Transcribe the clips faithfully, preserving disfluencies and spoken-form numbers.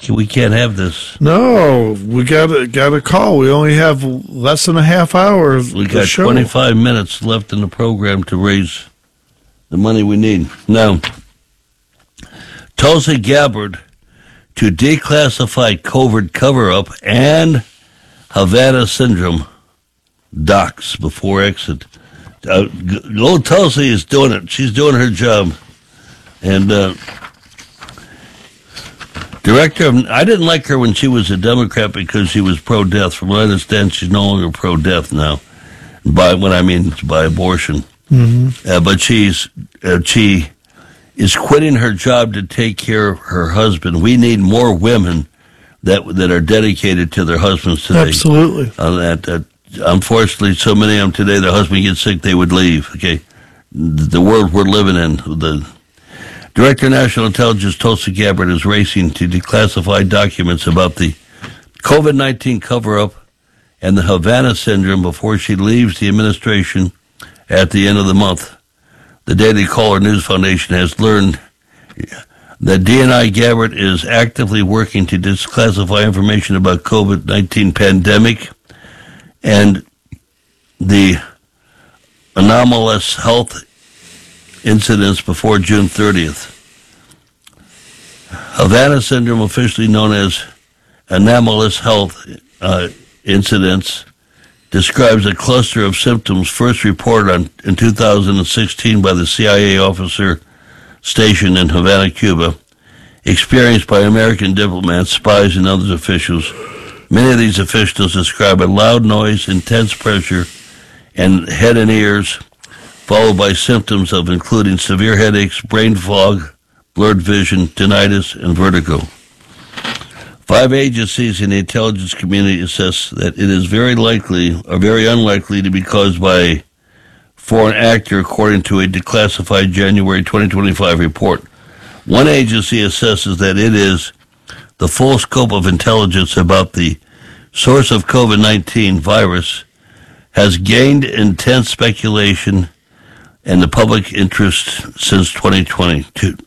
we can't have this. No, we got to got a call. We only have less than a half hour. Of We the got show. twenty-five minutes left in the program to raise the money we need. Now, Tulsi Gabbard to declassify COVID cover-up and Havana syndrome docs before exit. Uh, g- old Tulsi is doing it. She's doing her job. And uh, director of, I didn't like her when she was a Democrat because she was pro-death. From what I understand, she's no longer pro-death now. By what I mean by abortion. Mm-hmm. Uh, but she's uh, she is quitting her job to take care of her husband. We need more women that that are dedicated to their husbands today. Absolutely. Uh, that, uh, unfortunately, so many of them today, their husband gets sick, they would leave. Okay, the world we're living in. The Director of National Intelligence, Tulsi Gabbard, is racing to declassify documents about the COVID nineteen cover-up and the Havana syndrome before she leaves the administration at the end of the month. The Daily Caller News Foundation has learned that D N I Gabbard is actively working to declassify information about COVID nineteen pandemic and the anomalous health incidents before June thirtieth. Havana syndrome, officially known as anomalous health uh, incidents, describes a cluster of symptoms first reported on, in two thousand sixteen by the C I A officer stationed in Havana, Cuba, experienced by American diplomats, spies, and other officials. Many of these officials describe a loud noise, intense pressure, and head and ears, followed by symptoms of including severe headaches, brain fog, blurred vision, tinnitus, and vertigo. Five agencies in the intelligence community assess that it is very likely or very unlikely to be caused by a foreign actor, according to a declassified January twenty twenty-five report. One agency assesses that it is the full scope of intelligence about the source of COVID nineteen virus has gained intense speculation and the public interest since twenty twenty-two.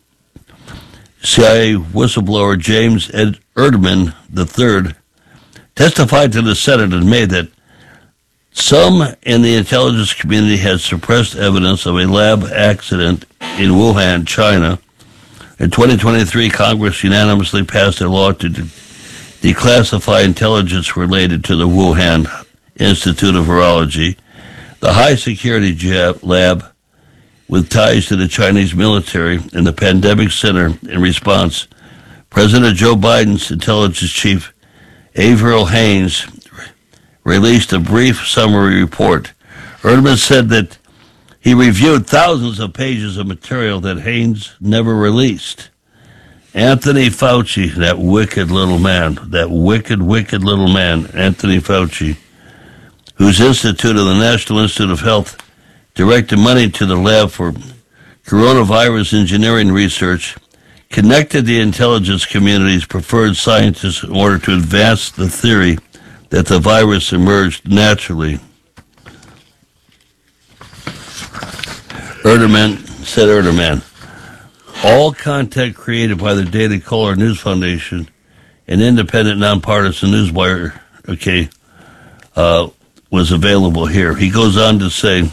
C I A whistleblower James Ed Erdman the third testified to the Senate in May that some in the intelligence community had suppressed evidence of a lab accident in Wuhan, China. In twenty twenty-three, Congress unanimously passed a law to de- declassify intelligence related to the Wuhan Institute of Virology, the high-security jab- lab with ties to the Chinese military and the Pandemic Center. In response, President Joe Biden's intelligence chief, Avril Haines, released a brief summary report. Erdman said that he reviewed thousands of pages of material that Haines never released. Anthony Fauci, that wicked little man, that wicked, wicked little man, Anthony Fauci, whose Institute of the National Institute of Health directed money to the lab for coronavirus engineering research, connected the intelligence community's preferred scientists in order to advance the theory that the virus emerged naturally. Erderman said Erderman, all content created by the Daily Caller News Foundation, an independent, nonpartisan newswire, okay, uh, was available here. He goes on to say,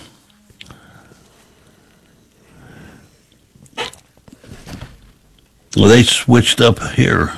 well, they switched up here.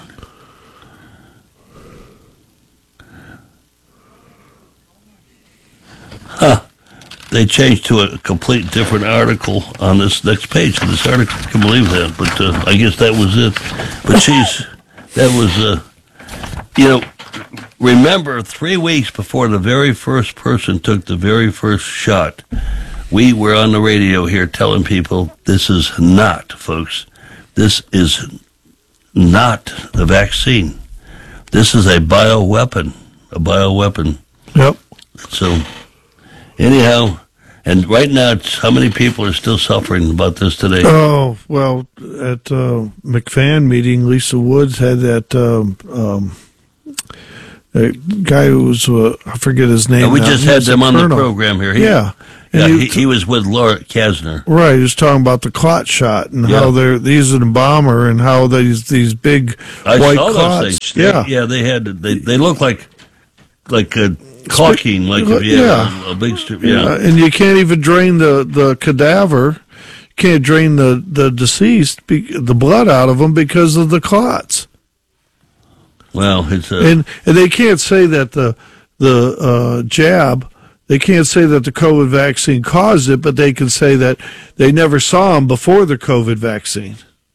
Huh. They changed to a complete different article on this next page of this article. I can believe that, but uh, I guess that was it. But she's, that was, uh, you know, remember three weeks before the very first person took the very first shot, we were on the radio here telling people this is not, folks, this is not the vaccine. This is a bioweapon, a bioweapon. Yep. So, anyhow, and right now, it's, how many people are still suffering about this today? Oh, well, at uh, McFan meeting, Lisa Woods had that um, um, a guy who was, uh, I forget his name. And we now. just He had was them a on the colonel. program here. He, yeah. And Yeah, you he, he was with Laura Kasner. Right, he was talking about the clot shot and Yeah. how they're using a bomber and how these these big I white saw clots. those things. Yeah, They, yeah, they had they they look like like a caulking, like if you Yeah. had a, a big strip. yeah, Yeah. and you can't even drain the the cadaver. You can't drain the the deceased, be, the blood out of them because of the clots. Well, it's a, And and they can't say that the the uh, jab. They can't say that the COVID vaccine caused it, but they can say that they never saw them before the COVID vaccine.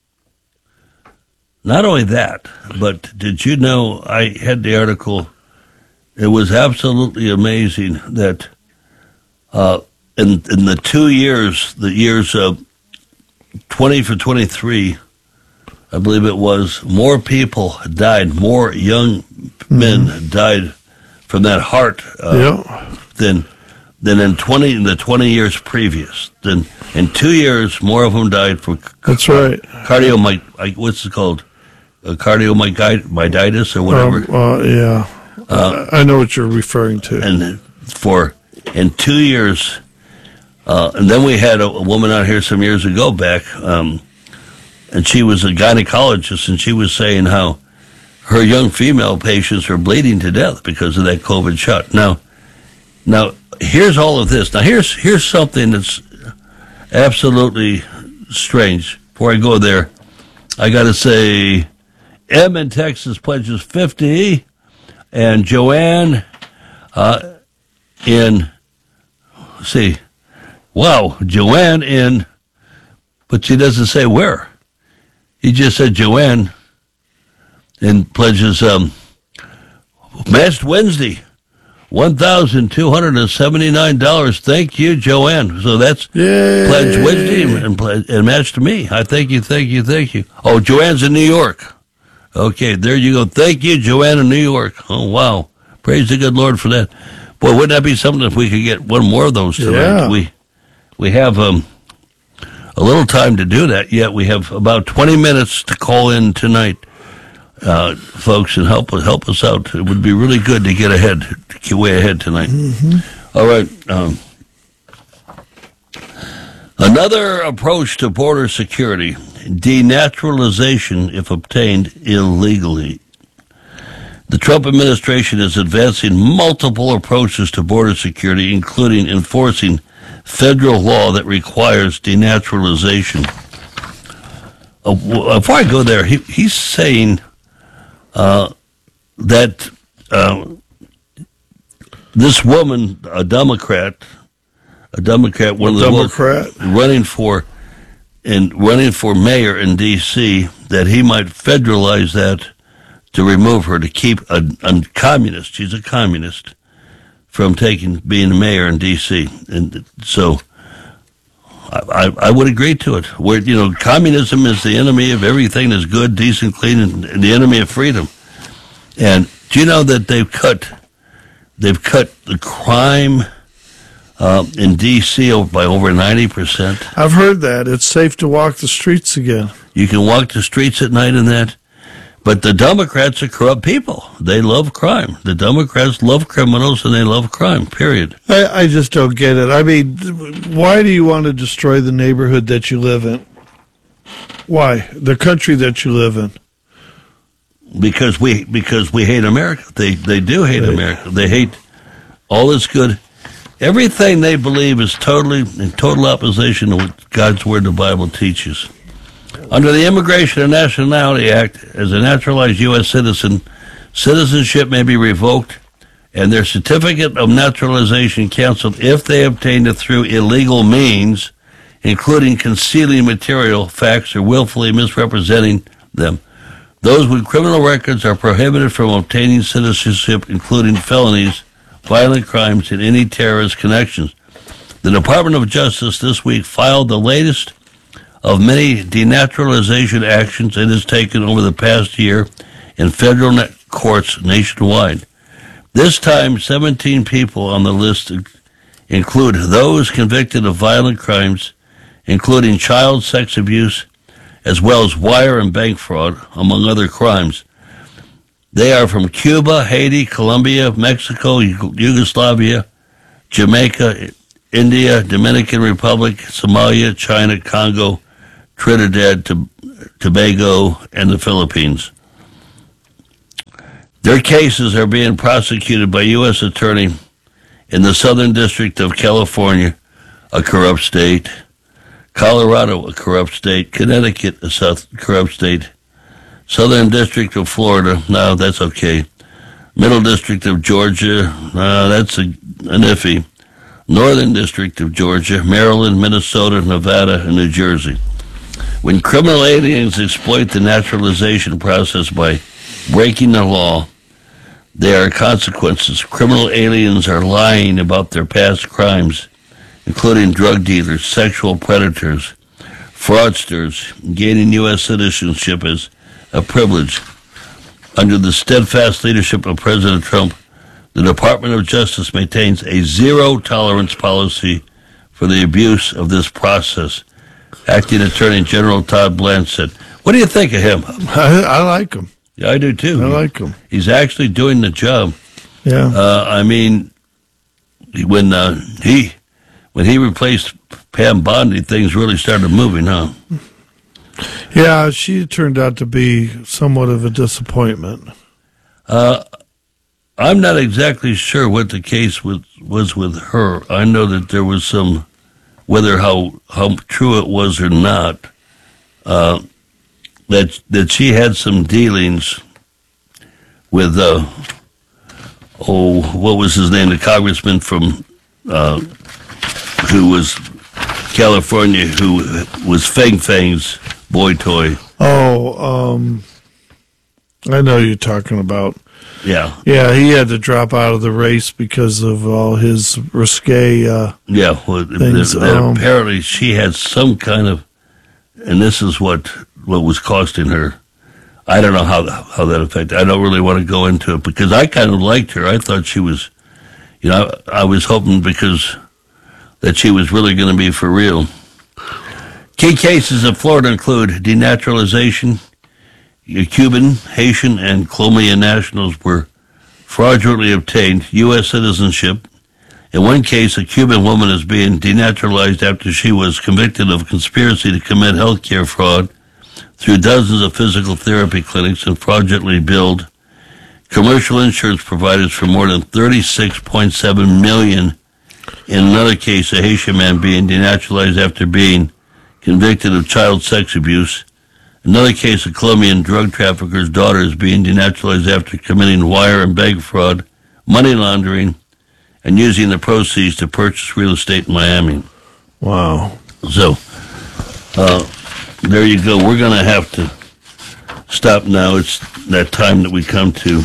not only that, but did you know I had the article? It was absolutely amazing that uh, in in the two years, the years of twenty for twenty-three, I believe it was, more people died, more young men Mm-hmm. died from that heart uh, yeah, than than in twenty in the twenty years previous. Then in two years, more of them died from that's right. cardiomyopathy. What's it called? Uh, cardiomyopathy or whatever. Um, uh, yeah, Uh, I know what you're referring to. and for in two years, uh, and then we had a, a woman out here some years ago back, um, and she was a gynecologist, and she was saying how her young female patients are bleeding to death because of that COVID shot. Now, now here's all of this. Now here's here's something that's absolutely strange. Before I go there, I got to say, M in Texas pledges fifty. And Joanne uh, in, let's see, wow, Joanne in, but she doesn't say where. He just said Joanne and pledges um, Matched Wednesday, one thousand two hundred seventy-nine dollars. Thank you, Joanne. So that's Yay. Pledge Wednesday and, pledge, and matched to me. I thank you, thank you, thank you. Oh, Joanne's in New York. Okay, there you go. Thank you, Joanne in New York. Oh, wow. Praise the good Lord for that. Boy, wouldn't that be something if we could get one more of those tonight? Yeah. We we have um, a little time to do that, yet we have about twenty minutes to call in tonight, uh, folks, and help, help us out. It would be really good to get ahead, to get way ahead tonight. Mm-hmm. All right. Um, another approach to border security. Denaturalization if obtained illegally. The Trump administration is advancing multiple approaches to border security, including enforcing federal law that requires denaturalization. Uh, before I go there, he, he's saying uh, that uh, this woman, a Democrat, a Democrat, one A of the Democrat? running for and running for mayor in D C, that he might federalize that to remove her, to keep a, a communist, she's a communist, from taking being mayor in D C. And so I, I, I would agree to it. Where, you know, communism is the enemy of everything that's good, decent, clean, and, and the enemy of freedom. And do you know that they've cut they've cut the crime Uh, in D C by over ninety percent. I've heard that. It's safe to walk the streets again. You can walk the streets at night in that. But the Democrats are corrupt people. They love crime. The Democrats love criminals and they love crime, period. I, I just don't get it. I mean, why do you want to destroy the neighborhood that you live in? Why? The country that you live in. Because we because we hate America. They they do hate Right. America. They hate all that's good. Everything they believe is totally in total opposition to what God's Word, the Bible, teaches. Under the Immigration and Nationality Act, as a naturalized U S citizen, citizenship may be revoked and their certificate of naturalization canceled if they obtained it through illegal means, including concealing material facts or willfully misrepresenting them. Those with criminal records are prohibited from obtaining citizenship, including felonies, violent crimes, and any terrorist connections. The Department of Justice this week filed the latest of many denaturalization actions it has taken over the past year in federal na- courts nationwide. This time, seventeen people on the list include those convicted of violent crimes, including child sex abuse, as well as wire and bank fraud, among other crimes. They are from Cuba, Haiti, Colombia, Mexico, Yugoslavia, Jamaica, India, Dominican Republic, Somalia, China, Congo, Trinidad, Tobago, and the Philippines. Their cases are being prosecuted by U S Attorney in the Southern District of California, a corrupt state, Colorado, a corrupt state, Connecticut, a south corrupt state, Southern District of Florida, no, that's okay, Middle District of Georgia, no, that's a, an iffy, Northern District of Georgia, Maryland, Minnesota, Nevada, and New Jersey. When criminal aliens exploit the naturalization process by breaking the law, there are consequences. Criminal aliens are lying about their past crimes, including drug dealers, sexual predators, fraudsters, gaining U S citizenship as a privilege. Under the steadfast leadership of President Trump, the Department of Justice maintains a zero-tolerance policy for the abuse of this process. Acting Attorney General Todd Blanche said, "What do you think of him?" I, I like him. Yeah, I do too. I like him. He's actually doing the job. Yeah. Uh, I mean, when uh, he when he replaced Pam Bondi, things really started moving, huh? Yeah, she turned out to be somewhat of a disappointment. Uh, I'm not exactly sure what the case was, was with her. I know that there was some, whether how how true it was or not, uh, that that she had some dealings with, uh, oh, what was his name, the congressman from, uh, who was California, who was Feng Feng's boy toy. Oh, um, I know who you're talking about. Yeah. Yeah, he had to drop out of the race because of all his risque. Uh, yeah, well, things, that, that um, apparently she had some kind of, and this is what what was costing her. I don't know how how that affected. I don't really want to go into it because I kind of liked her. I thought she was, you know, I, I was hoping because that she was really going to be for real. Key cases in Florida include denaturalization. Cuban, Haitian, and Colombian nationals were fraudulently obtained U S citizenship. In one case, a Cuban woman is being denaturalized after she was convicted of conspiracy to commit healthcare fraud through dozens of physical therapy clinics and fraudulently billed commercial insurance providers for more than thirty-six point seven million dollars. In another case, a Haitian man being denaturalized after being convicted of child sex abuse. Another case, a Colombian drug trafficker's daughter is being denaturalized after committing wire and bank fraud, money laundering, and using the proceeds to purchase real estate in Miami. Wow. So, uh, there you go. We're going to have to stop now. It's that time that we come to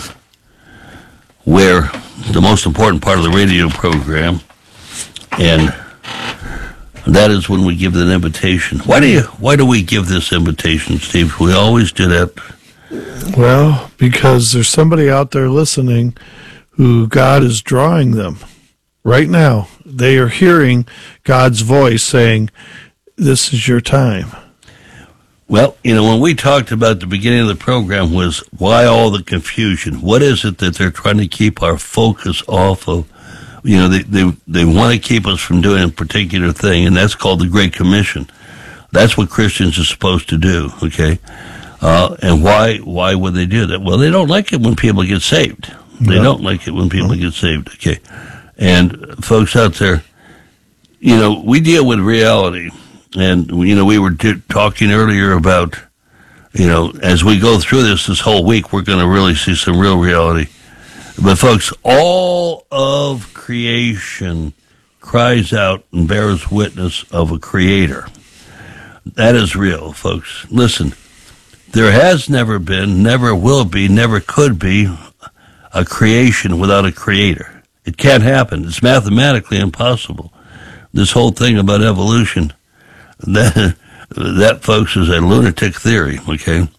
where the most important part of the radio program, and that is when we give an invitation. Why do you? Why do we give this invitation, Steve? We always do that. Well, because there's somebody out there listening who God is drawing them right now. They are hearing God's voice saying, "This is your time." Well, you know, when we talked about the beginning of the program was why all the confusion? What is it that they're trying to keep our focus off of? You know, they, they, they want to keep us from doing a particular thing, and that's called the Great Commission. That's what Christians are supposed to do, okay? Uh, and why why would they do that? Well, they don't like it when people get saved. They No. don't like it when people get saved, okay? And folks out there, you know, we deal with reality. And, you know, we were t- talking earlier about, you know, as we go through this this whole week, we're going to really see some real reality. But, folks, all of creation cries out and bears witness of a creator. That is real, folks. Listen, there has never been, never will be, never could be a creation without a creator. It can't happen. It's mathematically impossible. This whole thing about evolution, that, that folks, is a lunatic theory, okay?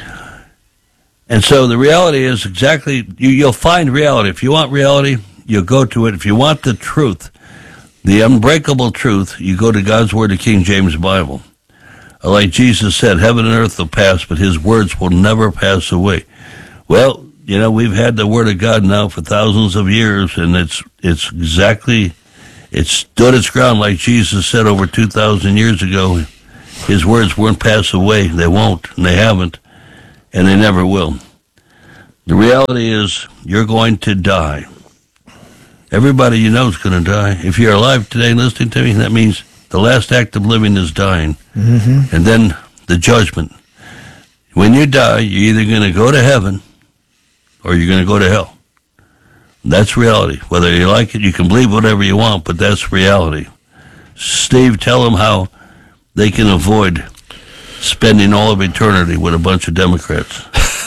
And so the reality is exactly, you, you'll find reality. If you want reality, you'll go to it. If you want the truth, the unbreakable truth, you go to God's Word, the King James Bible. Like Jesus said, heaven and earth will pass, but his words will never pass away. Well, you know, we've had the Word of God now for thousands of years, and it's it's exactly It stood its ground, like Jesus said over two thousand years ago. His words won't pass away. They won't, and they haven't, and they never will. The reality is, you're going to die. Everybody you know is going to die. If you're alive today listening to me, that means the last act of living is dying. Mm-hmm. And then the judgment. When you die, you're either going to go to heaven or you're going to go to hell. That's reality. Whether you like it, you can believe whatever you want, but that's reality. Steve, tell them how they can avoid spending all of eternity with a bunch of Democrats.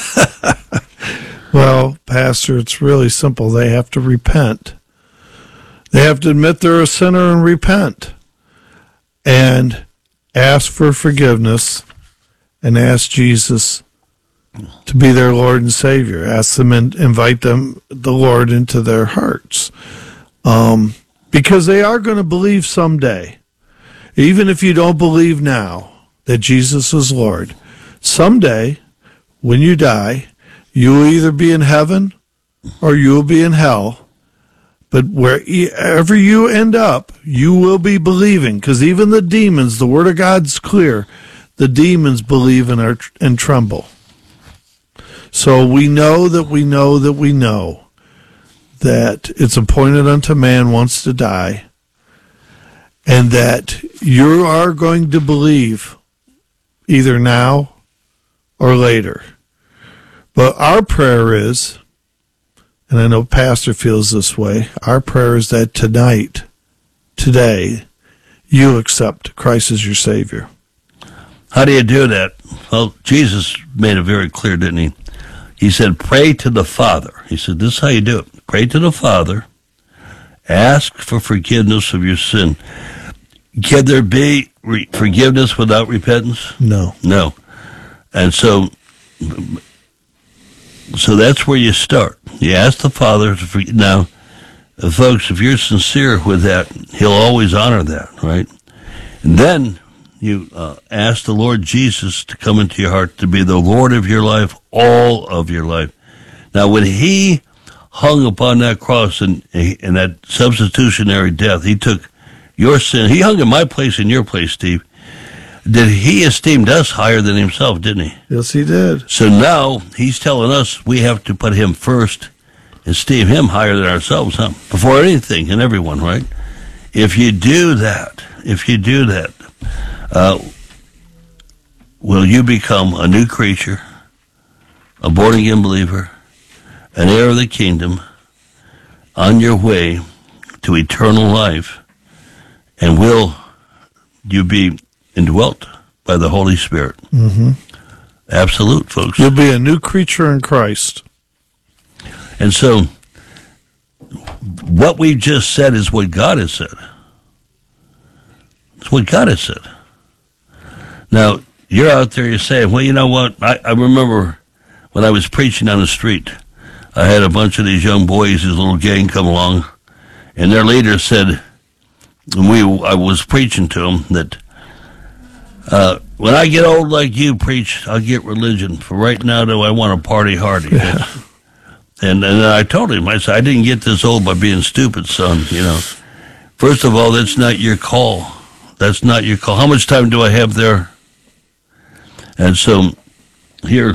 Well, Pastor, it's really simple. They have to repent. They have to admit they're a sinner and repent. And ask for forgiveness and ask Jesus to be their Lord and Savior. Ask them and invite them, the Lord, into their hearts. Um, because they are going to believe someday. Even if you don't believe now that Jesus is Lord, someday when you die, you will either be in heaven or you will be in hell. But wherever you end up, you will be believing, because even the demons, the Word of God's clear, the demons believe and, are, and tremble. So we know that we know that we know that it's appointed unto man once to die, and that you are going to believe either now or later. But our prayer is, and I know Pastor feels this way, our prayer is that tonight, today, you accept Christ as your Savior. How do you do that? Well, Jesus made it very clear, didn't he? He said, pray to the Father. He said, this is how you do it. Pray to the Father. Ask for forgiveness of your sin. Can there be re- forgiveness without repentance? No. No. And so, so that's where you start. You ask the Father to forgive. Now, uh, folks, if you're sincere with that, He'll always honor that, right? And then you uh, ask the Lord Jesus to come into your heart, to be the Lord of your life, all of your life. Now, when He hung upon that cross and in that substitutionary death, He took your sin. He hung in my place and your place, Steve. Did He esteemed us higher than Himself, didn't He? Yes, He did. So now He's telling us we have to put Him first, esteem Him higher than ourselves, huh? Before anything and everyone, right? If you do that, if you do that, uh, will you become a new creature, a born-again believer, an heir of the kingdom, on your way to eternal life, and will you be indwelt by the Holy Spirit? Mm-hmm. Absolute, folks. You'll be a new creature in Christ. And so, what we've just said is what God has said. It's what God has said. Now, you're out there, you're saying, well, you know what? I, I remember when I was preaching on the street, I had a bunch of these young boys, this little gang come along, and their leader said, and we, I was preaching to them, that uh, when I get old like you, preach, I'll get religion. For right now, though, I want to party hardy. Yeah. And, and I told him, I said, I didn't get this old by being stupid, son, you know. First of all, that's not your call. That's not your call. How much time do I have there? And so, here,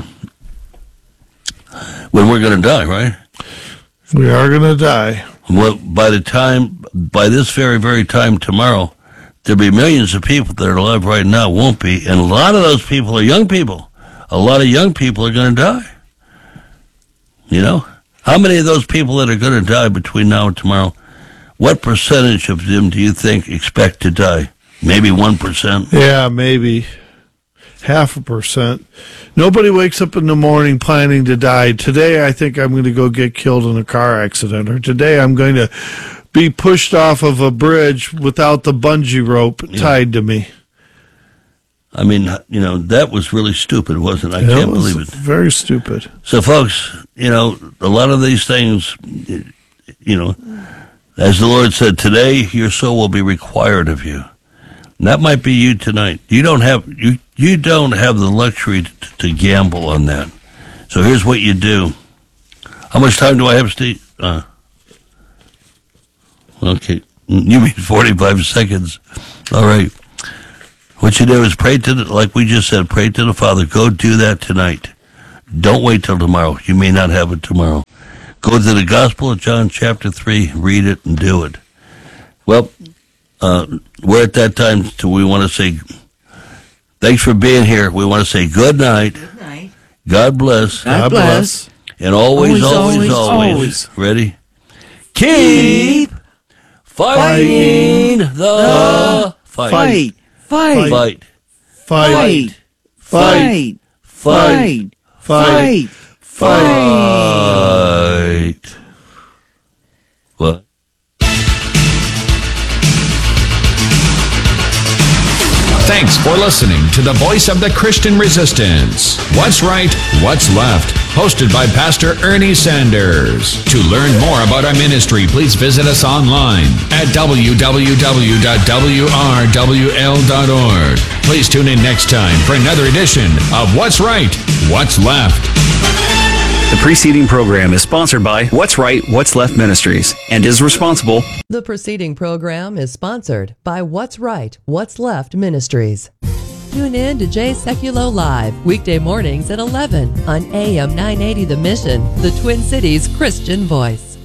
when we're going to die, right? We are going to die. Well, by the time, by this very, very time tomorrow, there'll be millions of people that are alive right now, won't be. And a lot of those people are young people. A lot of young people are going to die. You know? How many of those people that are going to die between now and tomorrow, what percentage of them do you think expect to die? Maybe one percent? Yeah, maybe. Half a percent. Nobody wakes up in the morning planning to die. Today, I think I'm going to go get killed in a car accident. Or today, I'm going to be pushed off of a bridge without the bungee rope yeah. tied to me. I mean, you know, that was really stupid, wasn't it? I yeah, can't it was believe it. Very stupid. So, folks, you know, a lot of these things, you know, as the Lord said, today your soul will be required of you. And that might be you tonight. You don't have you you don't have the luxury to, to gamble on that. So here's what you do. How much time do I have, Steve? Uh, okay. You mean forty-five seconds. All right. What you do is pray to the, like we just said, pray to the Father. Go do that tonight. Don't wait till tomorrow. You may not have it tomorrow. Go to the Gospel of John chapter three, read it, and do it. Well, uh, we're at that time, so we want to say thanks for being here. We want to say good night. Good night. God bless. God bless. And always, Always, always, always, always. Ready? Keep fighting the fight. Fight. Fight. Fight. Fight. Fight. Fight. Fight. Fight. Fight. What? Thanks for listening to the Voice of the Christian Resistance. What's Right, What's Left? Hosted by Pastor Ernie Sanders. To learn more about our ministry, please visit us online at w w w dot w r w l dot org. Please tune in next time for another edition of What's Right, What's Left. The preceding program is sponsored by What's Right, What's Left Ministries and is responsible. The preceding program is sponsored by What's Right, What's Left Ministries. Tune in to Jay Sekulow Live, weekday mornings at eleven on A M nine eighty The Mission, the Twin Cities Christian voice.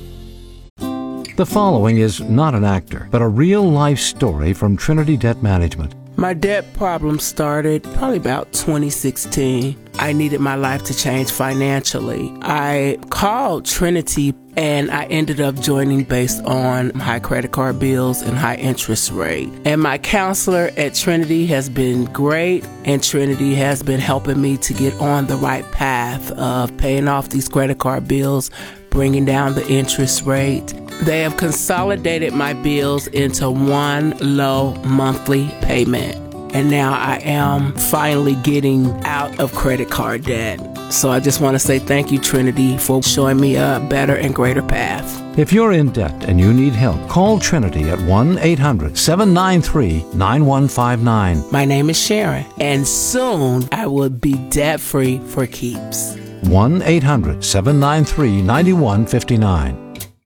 The following is not an actor, but a real-life story from Trinity Debt Management. My debt problem started probably about twenty sixteen. I needed my life to change financially. I called Trinity and I ended up joining based on high credit card bills and high interest rate. And my counselor at Trinity has been great, and Trinity has been helping me to get on the right path of paying off these credit card bills, bringing down the interest rate. They have consolidated my bills into one low monthly payment. And now I am finally getting out of credit card debt. So I just want to say thank you, Trinity, for showing me a better and greater path. If you're in debt and you need help, call Trinity at one eight hundred seven nine three nine one five nine. My name is Sharon, and soon I will be debt-free for keeps. one eight hundred seven nine three nine one five nine.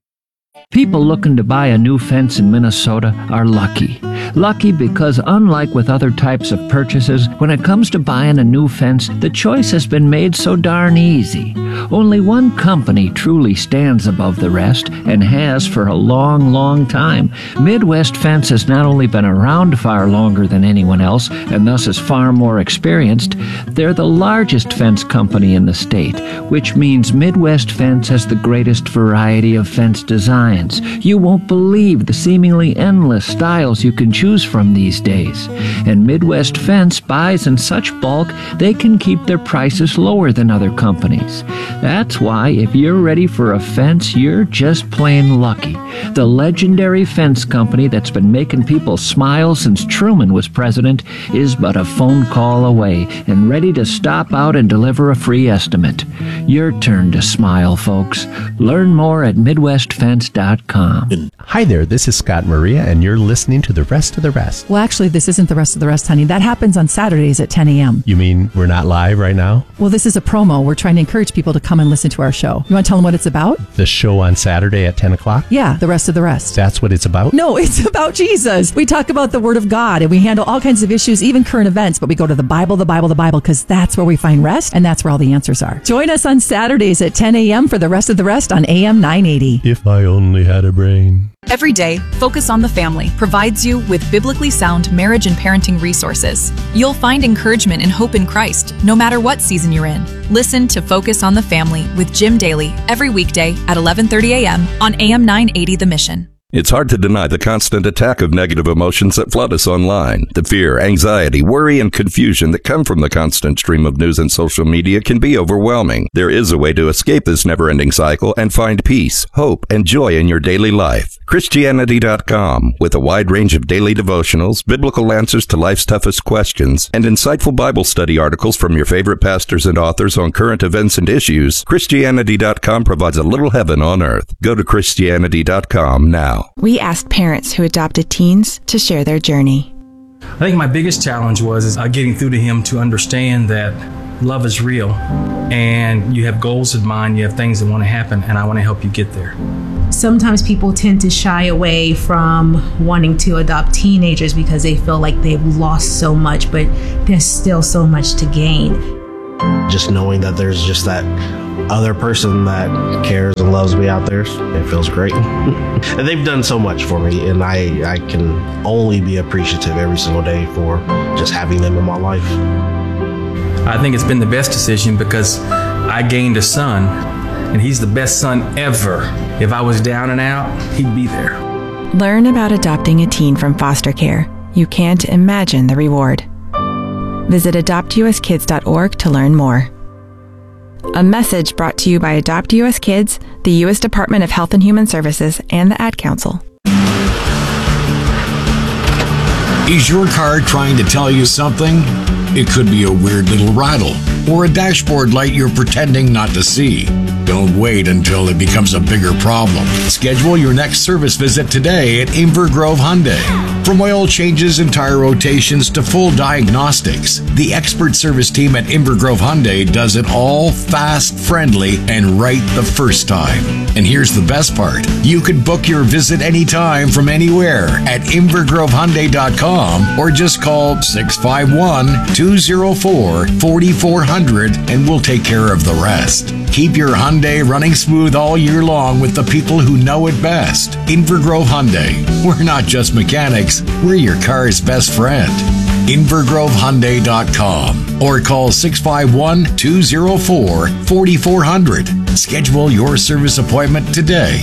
People looking to buy a new fence in Minnesota are lucky. Lucky because unlike with other types of purchases, when it comes to buying a new fence, the choice has been made so darn easy. Only one company truly stands above the rest and has for a long, long time. Midwest Fence has not only been around far longer than anyone else and thus is far more experienced, they're the largest fence company in the state, which means Midwest Fence has the greatest variety of fence designs. You won't believe the seemingly endless styles you can choose from these days. And Midwest Fence buys in such bulk, they can keep their prices lower than other companies. That's why if you're ready for a fence, you're just plain lucky. The legendary fence company that's been making people smile since Truman was president is but a phone call away and ready to stop out and deliver a free estimate. Your turn to smile, folks. Learn more at midwest fence dot com. Hi there, this is Scott Maria, and you're listening to The Rest of the Rest. Well, actually, this isn't The Rest of the Rest, honey. That happens on Saturdays at ten a.m. You mean we're not live right now? Well, this is a promo. We're trying to encourage people to come and listen to our show. You want to tell them what it's about? The show on Saturday at ten o'clock? Yeah, The Rest of the Rest. That's what it's about? No, it's about Jesus. We talk about the Word of God, and we handle all kinds of issues, even current events, but we go to the Bible, the Bible, the Bible, because that's where we find rest, and that's where all the answers are. Join us on Saturdays at ten a.m. for The Rest of the Rest on A M nine eighty. If I only had a brain. Every day, Focus on the Family provides you with biblically sound marriage and parenting resources. You'll find encouragement and hope in Christ, no matter what season you're in. Listen to Focus on the Family with Jim Daly every weekday at eleven thirty a.m. on A M nine eighty The Mission. It's hard to deny the constant attack of negative emotions that flood us online. The fear, anxiety, worry, and confusion that come from the constant stream of news and social media can be overwhelming. There is a way to escape this never-ending cycle and find peace, hope, and joy in your daily life. Christianity dot com, with a wide range of daily devotionals, biblical answers to life's toughest questions, and insightful Bible study articles from your favorite pastors and authors on current events and issues, Christianity dot com provides a little heaven on earth. Go to Christianity dot com now. We asked parents who adopted teens to share their journey. I think my biggest challenge was is, uh, getting through to him to understand that love is real and you have goals in mind, you have things that want to happen, and I want to help you get there. Sometimes people tend to shy away from wanting to adopt teenagers because they feel like they've lost so much, but there's still so much to gain. Just knowing that there's just that other person that cares and loves me out there, it feels great. And they've done so much for me, and I, I can only be appreciative every single day for just having them in my life. I think it's been the best decision because I gained a son, and he's the best son ever. If I was down and out, he'd be there. Learn about adopting a teen from foster care. You can't imagine the reward. Visit adopt u s kids dot org to learn more. A message brought to you by Adopt U S Kids, the U S Department of Health and Human Services, and the Ad Council. Is your car trying to tell you something? It could be a weird little rattle or a dashboard light you're pretending not to see. Don't wait until it becomes a bigger problem. Schedule your next service visit today at Inver Grove Hyundai. From oil changes and tire rotations to full diagnostics, the expert service team at Inver Grove Hyundai does it all fast, friendly, and right the first time. And here's the best part. You can book your visit anytime from anywhere at inver grove hyundai dot com or just call six five one, two oh four, four four zero zero and we'll take care of the rest. Keep your Hyundai running smooth all year long with the people who know it best. Inver Grove Hyundai. We're not just mechanics, we're your car's best friend. inver grove hyundai dot com or call six five one, two oh four, four four zero zero. Schedule your service appointment today.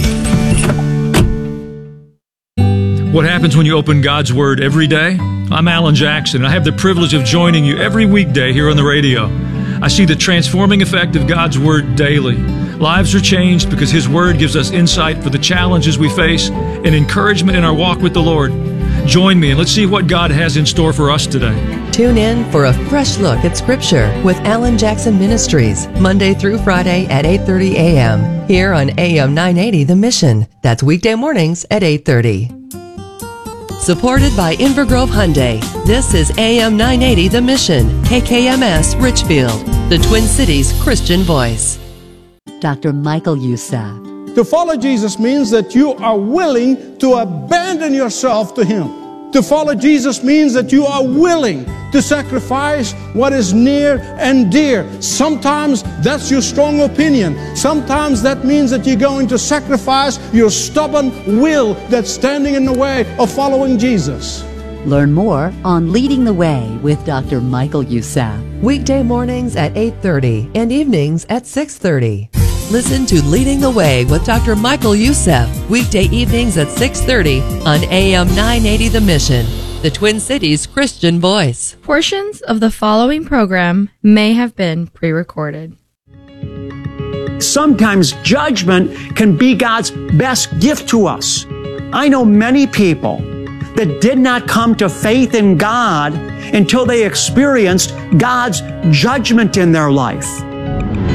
What happens when you open God's Word every day? I'm Alan Jackson, and I have the privilege of joining you every weekday here on the radio. I see the transforming effect of God's Word daily. Lives are changed because His Word gives us insight for the challenges we face and encouragement in our walk with the Lord. Join me and let's see what God has in store for us today. Tune in for a fresh look at Scripture with Alan Jackson Ministries, Monday through Friday at eight thirty a.m. here on A M nine eighty The Mission. That's weekday mornings at eight thirty. Supported by Inver Grove Hyundai, this is A M nine eighty The Mission, K K M S Richfield, the Twin Cities Christian Voice. Doctor Michael Youssef. To follow Jesus means that you are willing to abandon yourself to Him. To follow Jesus means that you are willing to sacrifice what is near and dear. Sometimes that's your strong opinion. Sometimes that means that you're going to sacrifice your stubborn will that's standing in the way of following Jesus. Learn more on Leading the Way with Doctor Michael Youssef. Weekday mornings at eight thirty and evenings at six thirty. Listen to Leading the Way with Doctor Michael Youssef, weekday evenings at six thirty on A M nine eighty The Mission, the Twin Cities Christian Voice. Portions of the following program may have been pre-recorded. Sometimes judgment can be God's best gift to us. I know many people that did not come to faith in God until they experienced God's judgment in their life.